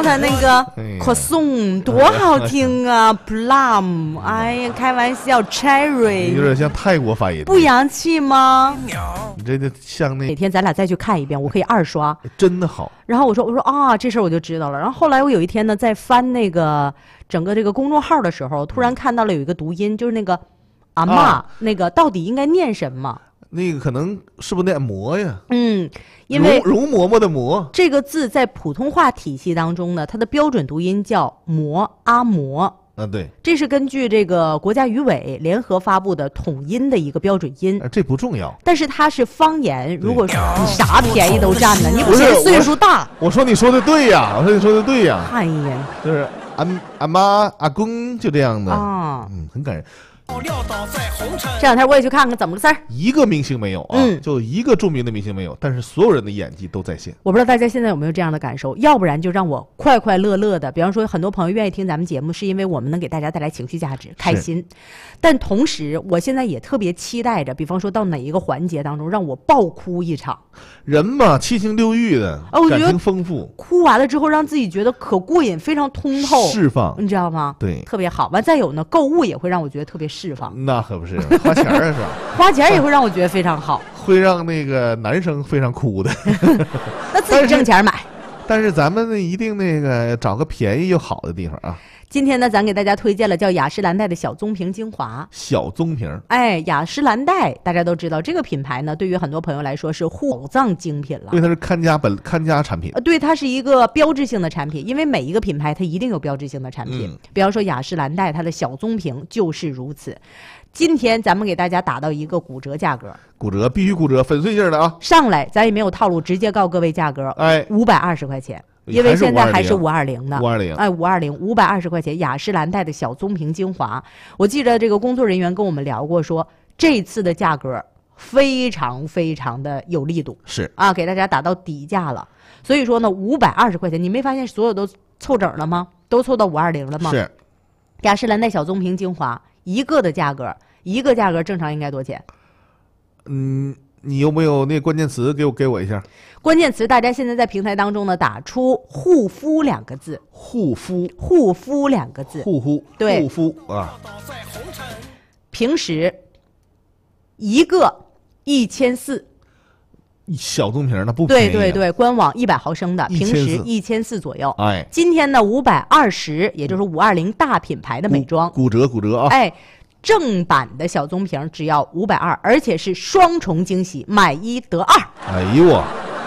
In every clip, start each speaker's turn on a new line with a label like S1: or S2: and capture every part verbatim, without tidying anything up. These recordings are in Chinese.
S1: 刚才那个可颂多好听啊 ，plum， 哎呀，开玩笑 ，cherry，
S2: 有点像泰国发音，
S1: 不洋气吗？
S2: 你这个像那
S1: 哪天咱俩再去看一遍，我可以二刷，
S2: 真的好。
S1: 然后我说我说啊，这事儿我就知道了。然后后来我有一天呢，在翻那个整个这个公众号的时候，突然看到了有一个读音，就是那个阿嬷、啊、那个到底应该念什么？
S2: 那个可能是不是念馍呀？
S1: 嗯，因为
S2: 容嬷嬷的嬷
S1: 这个字在普通话体系当中呢，它的标准读音叫馍阿馍。
S2: 啊，对，
S1: 这是根据这个国家语委联合发布的统音的一个标准音。
S2: 啊、这不重要，
S1: 但是它是方言。如果说你啥便宜都占呢，你不嫌岁数大？
S2: 我说你说的对呀，我说你说的对呀。
S1: 哎呀，
S2: 就是阿阿妈阿公就这样的
S1: 啊，
S2: 嗯，很感人。
S1: 这两天我也去看看怎么个事儿。
S2: 一个明星没有啊，嗯，就一个著名的明星没有，但是所有人的演技都在线。
S1: 我不知道大家现在有没有这样的感受，要不然就让我快快乐乐的。比方说，很多朋友愿意听咱们节目，是因为我们能给大家带来情绪价值、开心。但同时，我现在也特别期待着，比方说到哪一个环节当中，让我爆哭一场。
S2: 人嘛，七情六欲的，
S1: 哦，
S2: 感情丰富，
S1: 哭完了之后，让自己觉得可过瘾，非常通透，
S2: 释放，
S1: 你知道吗？
S2: 对，
S1: 特别好。完再有呢，购物也会让我觉得特别释放。
S2: 那可不是，花钱啊是吧？
S1: 花钱也会让我觉得非常好，
S2: 会让那个男生非常哭的。
S1: 那自己挣钱买。
S2: 但是咱们呢，一定那个找个便宜又好的地方啊。
S1: 今天呢，咱给大家推荐了叫雅诗兰黛的小棕瓶精华。
S2: 小棕瓶，
S1: 哎，雅诗兰黛大家都知道，这个品牌呢，对于很多朋友来说是宝藏精品了。
S2: 对，它是看家本看家产品。
S1: 呃，对，它是一个标志性的产品，因为每一个品牌它一定有标志性的产品。嗯、比方说雅诗兰黛，它的小棕瓶就是如此。今天咱们给大家打到一个骨折价格，
S2: 骨折必须骨折，粉碎性的啊！
S1: 上来咱也没有套路，直接告各位价格，
S2: 哎，
S1: 五百二十块钱。因为现在还是五二零的，
S2: 五二零，
S1: 哎，五二零，五百二十块钱，雅诗兰黛的小棕瓶精华。我记得这个工作人员跟我们聊过说，这次的价格非常非常的有力度，
S2: 是
S1: 啊，给大家打到底价了。所以说呢，五百二十块钱，你没发现所有都凑整了吗？都凑到五二零了吗？
S2: 是。
S1: 雅诗兰黛小棕瓶精华一个的价格，一个价格正常应该多少钱？
S2: 嗯。你有没有那关键词给我给我一下？
S1: 关键词大家现在在平台当中呢，打出“护肤”两个字。
S2: 护肤，
S1: 护肤两个字。
S2: 护肤，
S1: 对，
S2: 护肤啊。
S1: 平时一个一千四，
S2: 小棕瓶那不便宜、啊。
S1: 对对对，官网一百毫升的，平时一千四左右。
S2: 哎，
S1: 今天呢五百二十，也就是五二零大品牌的美妆。
S2: 骨折骨折啊！
S1: 哎。正版的小棕瓶只要五百二，而且是双重惊喜，买一得二。
S2: 哎呦我，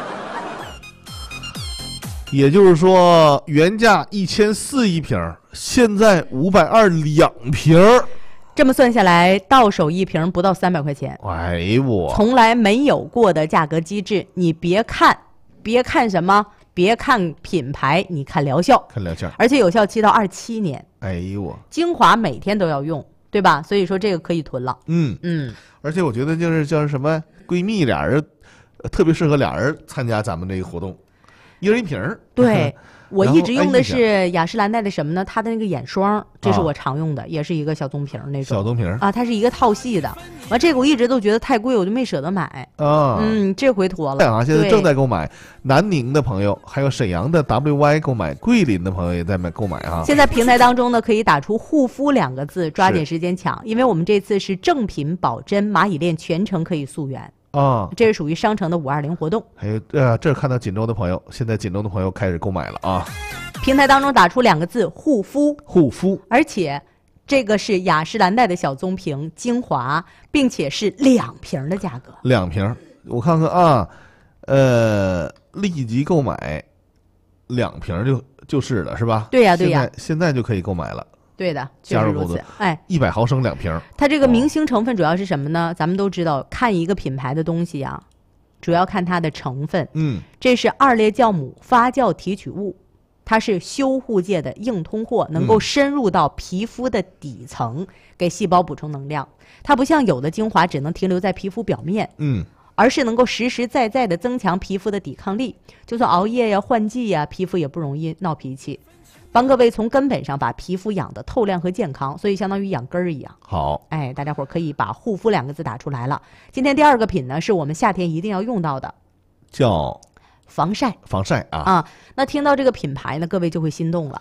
S2: 也就是说原价一千四一瓶，现在五百二两瓶，
S1: 这么算下来，到手一瓶不到三百块钱。
S2: 哎呦我，
S1: 从来没有过的价格机制，你别看，别看什么，别看品牌，你看疗效，
S2: 看疗效，
S1: 而且有效期到二七年。
S2: 哎呦我，
S1: 精华每天都要用。对吧？所以说这个可以囤了。
S2: 嗯
S1: 嗯，
S2: 而且我觉得就是叫什么闺蜜俩人，特别适合俩人参加咱们这个活动，一人一瓶儿。
S1: 对，我一直用的是雅诗兰黛的什么呢？它的那个眼霜，这是我常用的，啊、也是一个小棕瓶那种。
S2: 小棕瓶
S1: 啊，它是一个套系的。完，这个我一直都觉得太贵，我就没舍得买。
S2: 啊，
S1: 嗯，这回妥了。
S2: 啊，现在正在购买，南宁的朋友，还有沈阳的 W Y 购买，桂林的朋友也在买购买啊。
S1: 现在平台当中呢，可以打出“护肤”两个字，抓紧时间抢，因为我们这次是正品保真蚂蚁链全程可以溯源。
S2: 啊，
S1: 这是属于商城的五二零活动。
S2: 还有呃，这看到锦州的朋友，现在锦州的朋友开始购买了啊。
S1: 平台当中打出两个字“护肤”，
S2: 护肤，
S1: 而且这个是雅诗兰黛的小棕瓶精华，并且是两瓶的价格。
S2: 两瓶，我看看啊，呃，立即购买两瓶就就是了，是吧？
S1: 对呀、啊，对呀、
S2: 啊，现在就可以购买了。
S1: 对的，就是如此。哎，
S2: 一百毫升两瓶。
S1: 它这个明星成分主要是什么呢？哦、咱们都知道，看一个品牌的东西啊，主要看它的成分。
S2: 嗯，
S1: 这是二裂酵母发酵提取物，它是修护界的硬通货，能够深入到皮肤的底层，嗯、给细胞补充能量。它不像有的精华只能停留在皮肤表面。
S2: 嗯。
S1: 而是能够实实在在的增强皮肤的抵抗力，就算熬夜呀、换季呀，皮肤也不容易闹脾气。帮各位从根本上把皮肤养得透亮和健康，所以相当于养根儿一样。
S2: 好，
S1: 哎，大家伙可以把护肤两个字打出来了。今天第二个品呢，是我们夏天一定要用到的，
S2: 叫
S1: 防晒
S2: 防晒啊。
S1: 啊。那听到这个品牌呢，各位就会心动了。